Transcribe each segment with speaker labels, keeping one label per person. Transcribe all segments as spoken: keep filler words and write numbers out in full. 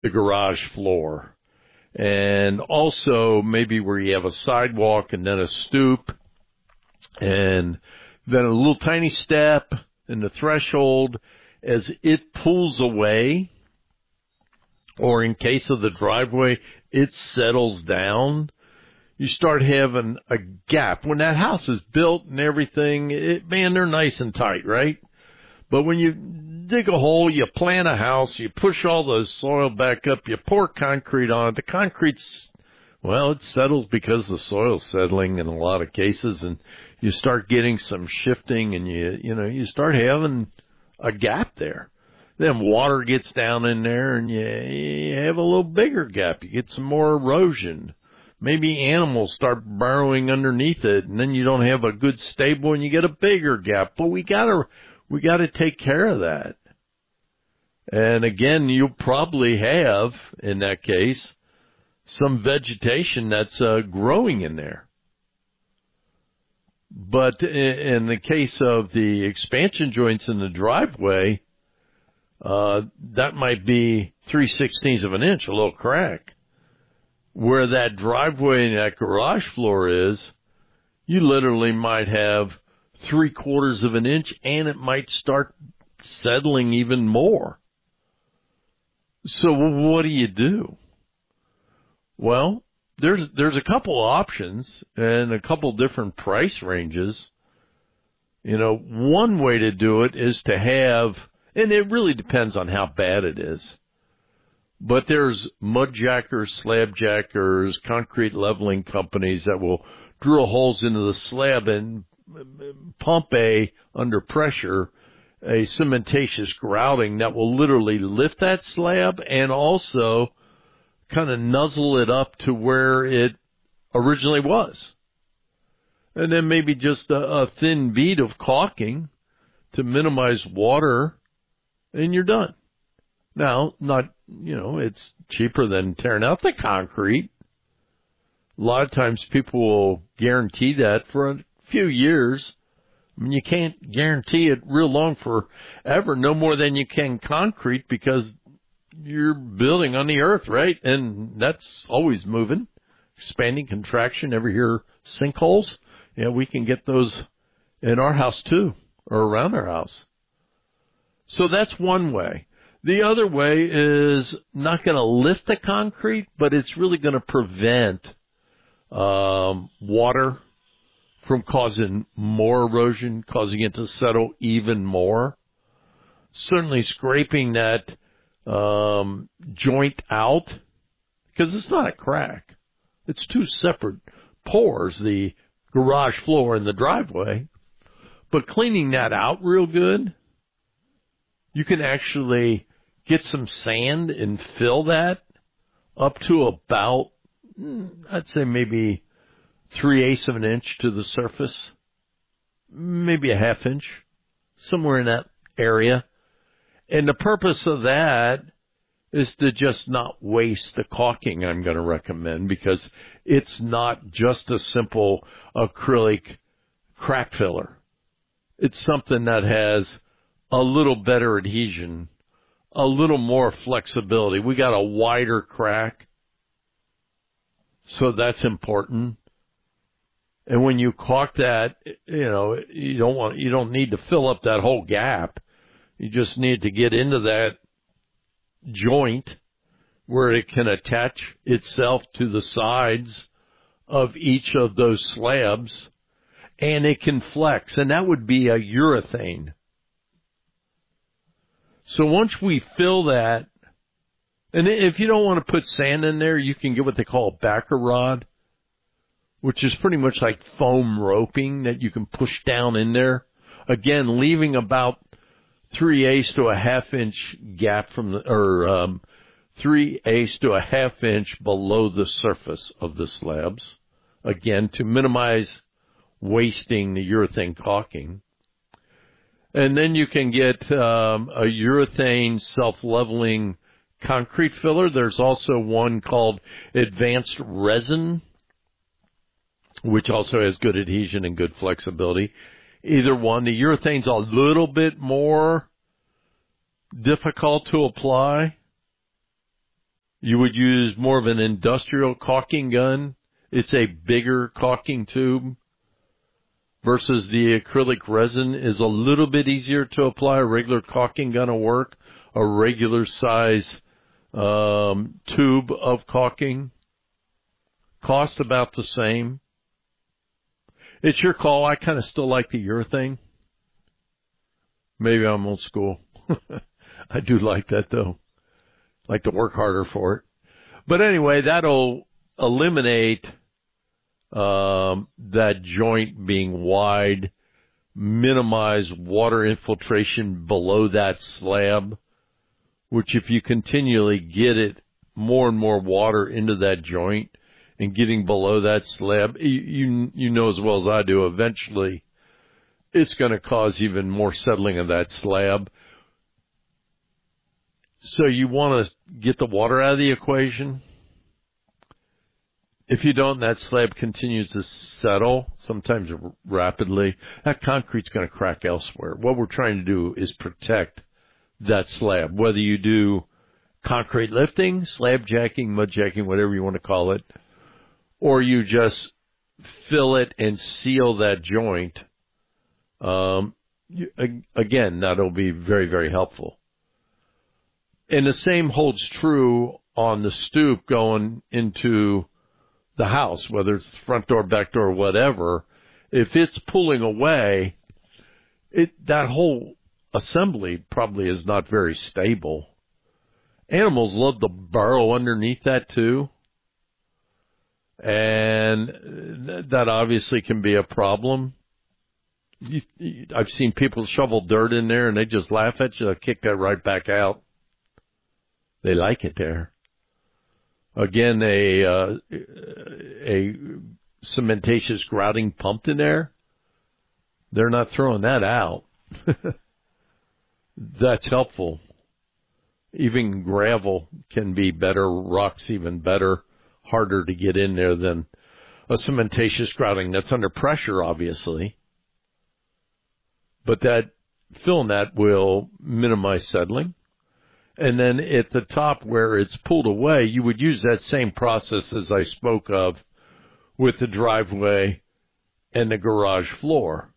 Speaker 1: the garage floor. And also maybe where you have a sidewalk and then a stoop and then a little tiny step in the threshold. As it pulls away, or in case of the driveway, it settles down, you start having a gap. When that house is built and everything, it, man, they're nice and tight, right? But when you dig a hole, you plant a house, you push all the soil back up, you pour concrete on it. The concrete's, well, it settles because the soil's settling in a lot of cases, and you start getting some shifting, and you, you know, you start having a gap there. Then water gets down in there, and you, you have a little bigger gap. You get some more erosion. Maybe animals start burrowing underneath it, and then you don't have a good stable, and you get a bigger gap. But we gotta, we gotta take care of that. And again, you'll probably have, in that case, some vegetation that's uh, growing in there. But in the case of the expansion joints in the driveway, uh, that might be three sixteenths of an inch, a little crack. Where that driveway and that garage floor is, you literally might have three quarters of an inch, and it might start settling even more. So what do you do? Well, there's there's a couple options and a couple different price ranges. You know, one way to do it is to have, and it really depends on how bad it is, but there's mud jackers, slab jackers, concrete leveling companies that will drill holes into the slab and pump a, under pressure, a cementatious grouting that will literally lift that slab and also kind of nuzzle it up to where it originally was. And then maybe just a, a thin bead of caulking to minimize water, and you're done. Now, not, you know, it's cheaper than tearing out the concrete. A lot of times people will guarantee that for a few years. I mean, you can't guarantee it real long forever, no more than you can concrete, because you're building on the earth, right? And that's always moving, expanding, contraction. Ever hear sinkholes? Yeah, we can get those in our house too, or around our house. So that's one way. The other way is not going to lift the concrete, but it's really going to prevent um, water from causing more erosion, causing it to settle even more. Certainly scraping that um, joint out, because it's not a crack. It's two separate pores, the garage floor and the driveway. But cleaning that out real good, you can actually get some sand and fill that up to about, I'd say maybe three-eighths of an inch to the surface, maybe a half inch, somewhere in that area. And the purpose of that is to just not waste the caulking I'm going to recommend, because it's not just a simple acrylic crack filler. It's something that has a little better adhesion, a little more flexibility. We got a wider crack, so that's important. And when you caulk that, you know, you don't want, you don't need to fill up that whole gap. You just need to get into that joint where it can attach itself to the sides of each of those slabs, and it can flex, and that would be a urethane. So once we fill that, and if you don't want to put sand in there, you can get what they call a backer rod, which is pretty much like foam roping that you can push down in there. Again, leaving about three-eighths to a half-inch gap from the, or um, three-eighths to a half-inch below the surface of the slabs. Again, to minimize wasting the urethane caulking. And then you can get um, a urethane self-leveling concrete filler. There's also one called Advanced Resin, which also has good adhesion and good flexibility. Either one. The urethane's a little bit more difficult to apply, You would use more of an industrial caulking gun. It's a bigger caulking tube versus the acrylic resin is a little bit easier to apply. A regular caulking gun will work. A regular size um, tube of caulking cost about the same. It's your call. I kind of still like the urethane. Maybe I'm old school. I do like that, though. Like to work harder for it. But anyway, that'll eliminate um, that joint being wide, minimize water infiltration below that slab, which if you continually get it more and more water into that joint and getting below that slab, you you, you know as well as I do, eventually it's going to cause even more settling of that slab. So you want to get the water out of the equation. If you don't, that slab continues to settle, sometimes rapidly. That concrete's going to crack elsewhere. What we're trying to do is protect that slab, whether you do concrete lifting, slab jacking, mud jacking, whatever you want to call it, or you just fill it and seal that joint. Um, you, again, that'll be very, very helpful. And the same holds true on the stoop going into the house, whether it's the front door, back door, whatever. If it's pulling away, it that whole assembly probably is not very stable. Animals love to burrow underneath that too. And that obviously can be a problem. You, you, I've seen people shovel dirt in there and they just laugh at you. They'll kick that right back out. They like it there. Again, a uh, a cementatious grouting pumped in there, they're not throwing that out. That's helpful. Even gravel can be better, rocks even better, harder to get in there than a cementatious grouting that's under pressure, obviously. But that filling that will minimize settling. And then at the top where it's pulled away, you would use that same process as I spoke of with the driveway and the garage floor.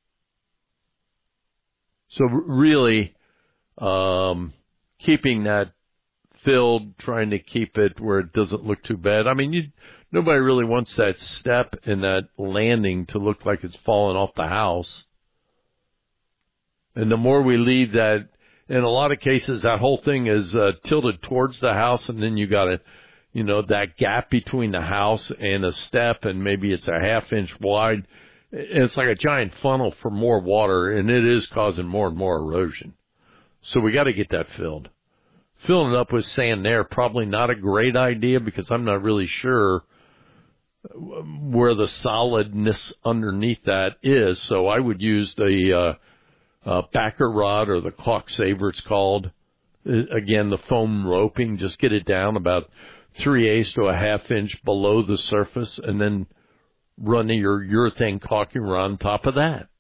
Speaker 1: So really um, keeping that filled, trying to keep it where it doesn't look too bad. I mean, you, nobody really wants that step and that landing to look like it's falling off the house. And the more we leave that, in a lot of cases, that whole thing is uh, tilted towards the house, and then you got a, you know, that gap between the house and a step, and maybe it's a half inch wide. It's like a giant funnel for more water, and it is causing more and more erosion. So we got to get that filled. Filling it up with sand there, probably not a great idea because I'm not really sure where the solidness underneath that is. So I would use the uh, Uh, backer rod or the clock saver it's called. Again, the foam roping, just get it down about three eighths to a half inch below the surface and then run your urethane caulking rod on top of that.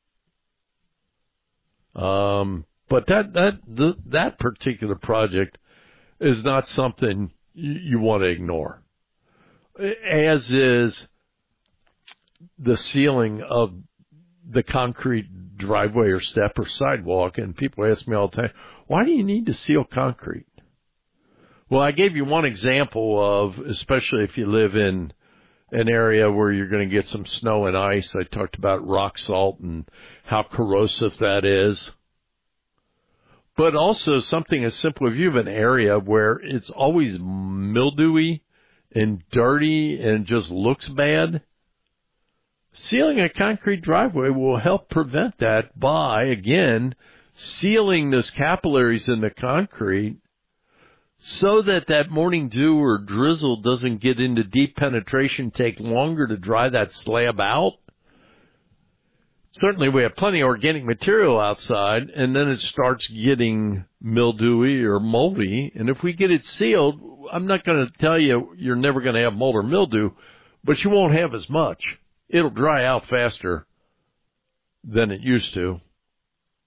Speaker 1: Um, but that, that, the, that particular project is not something you, you want to ignore. As is the sealing of the concrete driveway or step or sidewalk, and people ask me all the time, why do you need to seal concrete? Well, I gave you one example of, especially if you live in an area where you're going to get some snow and ice. I talked about rock salt and how corrosive that is. But also something as simple if you have an area where it's always mildewy and dirty and just looks bad, sealing a concrete driveway will help prevent that by, again, sealing those capillaries in the concrete so that that morning dew or drizzle doesn't get into deep penetration, take longer to dry that slab out. Certainly we have plenty of organic material outside, and then it starts getting mildewy or moldy. And if we get it sealed, I'm not going to tell you you're never going to have mold or mildew, but you won't have as much. It'll dry out faster than it used to,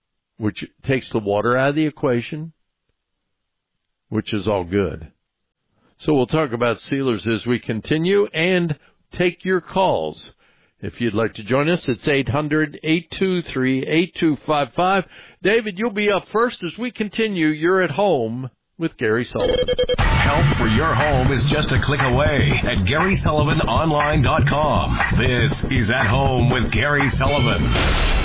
Speaker 1: which takes the water out of the equation, which is all good. So we'll talk about sealers as we continue and take your calls. If you'd like to join us, it's eight hundred, eight two three, eight two five five. David, you'll be up first as we continue. You're at home with Gary Sullivan.
Speaker 2: Help for your home is just a click away at Gary Sullivan Online dot com. This is At Home with Gary Sullivan.